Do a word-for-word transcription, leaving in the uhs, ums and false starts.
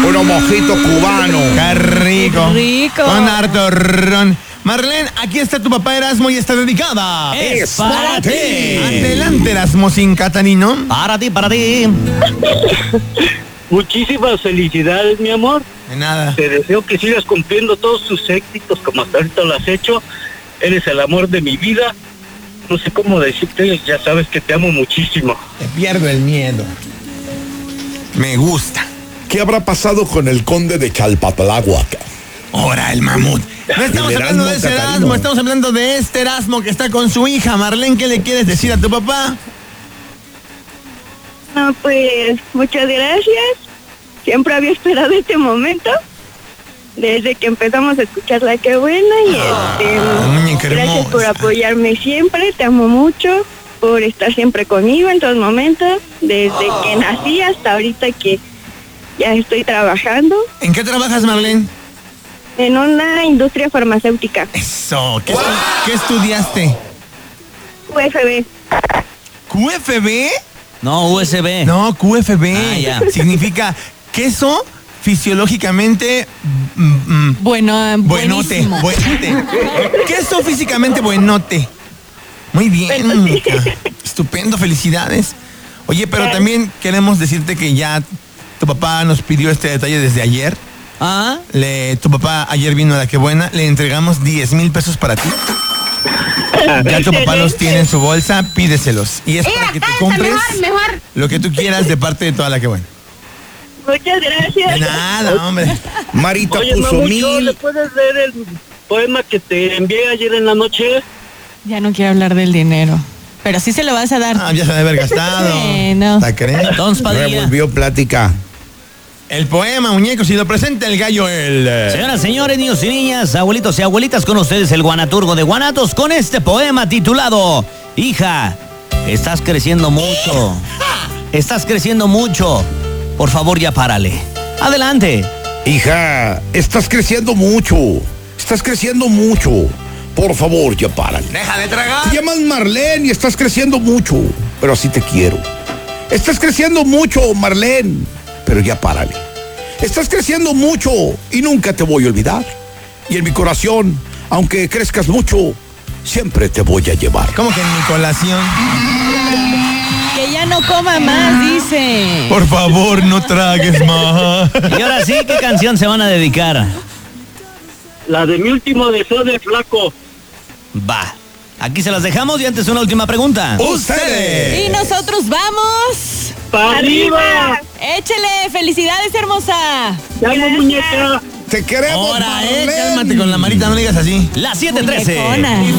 Puro mojito cubano. Qué rico. Qué rico. Con harto ron. Marlene, aquí está tu papá Erasmo y está dedicada. Es para ti. Adelante, Erasmo sin catanino. Para ti, para ti. Muchísimas felicidades, mi amor. De nada. Te deseo que sigas cumpliendo todos tus éxitos como hasta ahorita lo has hecho. Eres el amor de mi vida. No sé cómo decirte, ya sabes que te amo muchísimo. Te pierdo el miedo. Me gusta. ¿Qué habrá pasado con el conde de Chalpatláhuac? Ahora el mamut. No estamos El hablando Erasmo de ese Catarino. Erasmo, estamos hablando de este Erasmo que está con su hija. Marlene, ¿qué le quieres decir a tu papá? No, pues muchas gracias. Siempre había esperado este momento. Desde que empezamos a escuchar La Qué Buena y este, muñeca gracias por hermosa. apoyarme siempre, te amo mucho, por estar siempre conmigo en todos momentos, desde que nací hasta ahorita que ya estoy trabajando ¿En qué trabajas, Marlene? en una industria farmacéutica, Eso. ¿Qué, estu- ¿qué estudiaste? U F B. ¿Q F B? No, U S B. No, Q F B. Ah, ya. Significa queso fisiológicamente mm, mm, Bueno, buenote. buenísimo. Buenote. Queso físicamente buenote. Muy bien, muñeca. Estupendo, felicidades. Oye, pero también queremos decirte que ya tu papá nos pidió este detalle desde ayer. Ah, Le, tu papá ayer vino a La Qué Buena, le entregamos diez mil pesos para ti. Ya tu papá los tiene en su bolsa, pídeselos. Y es para que te compres mejor. lo que tú quieras de parte de toda La Qué Buena. Muchas gracias. De nada, hombre. Marita Oye, puso Mamucho, ¿le mil. puedes leer el poema que te envié ayer en la noche? Ya no quiero hablar del dinero. Pero sí se lo vas a dar. Ah, ya se debe haber gastado. Bueno. ¿La crees? Don Padilla. Revolvió plática. El poema, muñeco, si lo presenta el gallo, el... eh, Señoras, señores, niños y niñas, abuelitos y abuelitas, con ustedes el guanaturgo de Guanatos con este poema titulado Hija, estás creciendo mucho. Estás creciendo mucho. Por favor, ya párale. Adelante. Hija, estás creciendo mucho. Estás creciendo mucho. Por favor, ya párale. Deja de tragar. Te llamas Marlene y estás creciendo mucho, pero así te quiero. Estás creciendo mucho, Marlene, pero ya párale. Estás creciendo mucho y nunca te voy a olvidar. Y en mi corazón, aunque crezcas mucho, siempre te voy a llevar. ¿Cómo que en mi colación? Que ya no coma más, dice. Por favor, no tragues más. Y ahora sí, ¿qué canción se van a dedicar? La de mi último deseo de flaco. Va. Aquí se las dejamos y antes una última pregunta. ¡Ustedes! Y nosotros vamos. ¡Para arriba! Échele, felicidades, hermosa. ¡Te amo, muñeca! Te queremos, Ahora, eh, Marlene. cálmate con la Marita, no digas así. La siete trece. Muñecona.